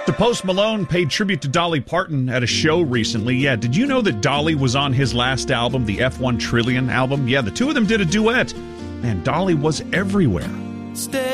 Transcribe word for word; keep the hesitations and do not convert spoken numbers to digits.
The Post Malone paid tribute to Dolly Parton at a show recently. Yeah, did you know that Dolly was on his last album, the F one Trillion album? Yeah, the two of them did a duet. Man, Dolly was everywhere. Stay